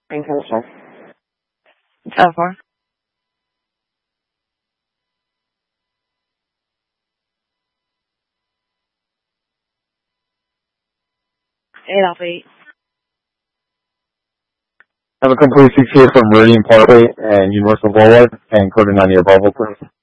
Income. 10-4. Eight off 8. Have a complete 6 here from Meridian Parkway and Universal Boulevard, and code 9 near Bravo, please.